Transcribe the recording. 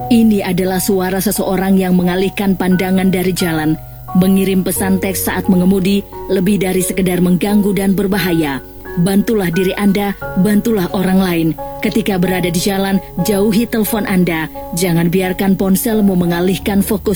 Ini adalah suara seseorang yang mengalihkan pandangan dari jalan, mengirim pesan teks saat mengemudi, lebih dari sekedar mengganggu dan berbahaya. Bantulah diri Anda, bantulah orang lain. Ketika berada di jalan, jauhi telepon Anda. Jangan biarkan ponselmu mengalihkan fokus